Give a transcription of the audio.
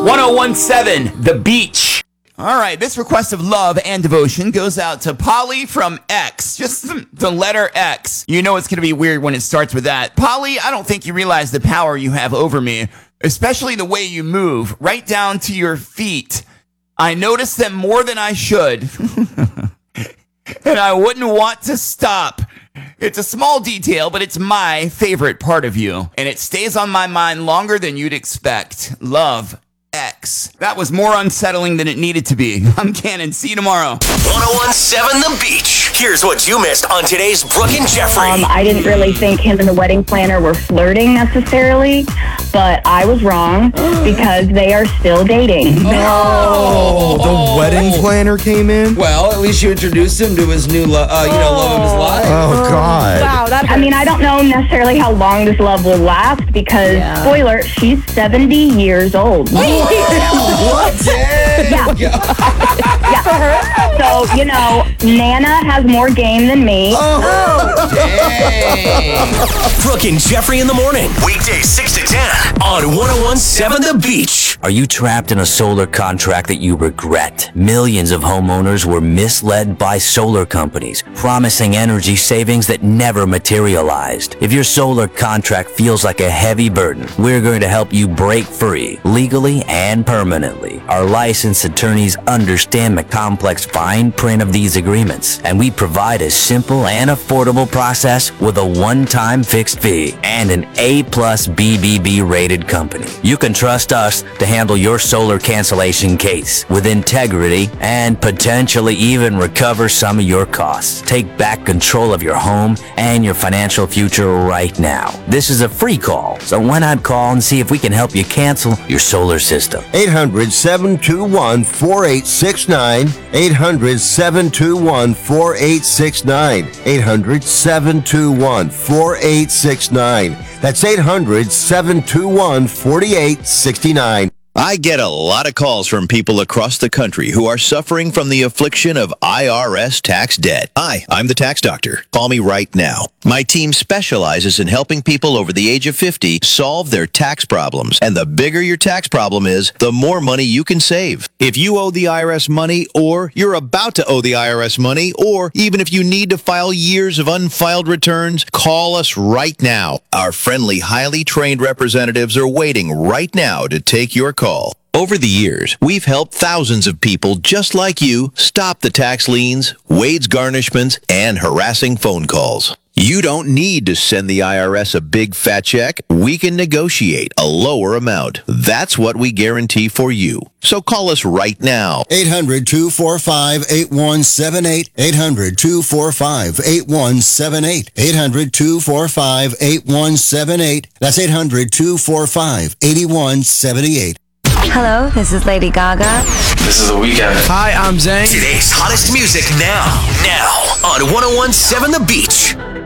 1017 The Beach. All right, this request of love and devotion goes out to Polly from X. Just the letter X. You know it's going to be weird when it starts with that. Polly, I don't think you realize the power you have over me, especially the way you move, right down to your feet. I notice them more than I should, and I wouldn't want to stop. It's a small detail, but it's my favorite part of you, and it stays on my mind longer than you'd expect. Love, X. That was more unsettling than it needed to be. I'm Cannon. See you tomorrow. 1017 The Beach. Here's what you missed on today's Brooke and Jeffrey. I didn't really think him and the wedding planner were flirting necessarily, but I was wrong because they are still dating. Oh, the wedding planner came in? Well, at least you introduced him to his new love of his life. Oh, God. Wow, that hurts. I mean, I don't know necessarily how long this love will last because, spoiler, she's 70 years old. What? Dang. Yeah. So, Nana has more game than me. Dang. Brooke and Jeffrey in the morning. Weekdays 6 to 10 on 1017 The Beach. Are you trapped in a solar contract that you regret? Millions of homeowners were misled by solar companies, promising energy savings that never materialized. If your solar contract feels like a heavy burden, we're going to help you break free, legally and permanently. Our licensed attorneys understand the complex fine print of these agreements, and we provide a simple and affordable process with a one-time fixed fee and an A+ BBB rated company. You can trust us to handle your solar cancellation case with integrity and potentially even recover some of your costs. Take back control of your home and your financial future right now. This is a free call, so why not call and see if we can help you cancel your solar system? 800-721-4869. 800-721-4869. 800-721-4869. That's 800-721-4869. I get a lot of calls from people across the country who are suffering from the affliction of IRS tax debt. Hi, I'm the tax doctor. Call me right now. My team specializes in helping people over the age of 50 solve their tax problems. And the bigger your tax problem is, the more money you can save. If you owe the IRS money, or you're about to owe the IRS money, or even if you need to file years of unfiled returns, call us right now. Our friendly, highly trained representatives are waiting right now to take your call. Over the years, we've helped thousands of people just like you stop the tax liens, wage garnishments, and harassing phone calls. You don't need to send the IRS a big fat check. We can negotiate a lower amount. That's what we guarantee for you. So call us right now. 800-245-8178. 800-245-8178. 800-245-8178. That's 800-245-8178. Hello, this is Lady Gaga. This is The Weeknd. Hi, I'm Zayn. Today's hottest music now on 1017 The Beach.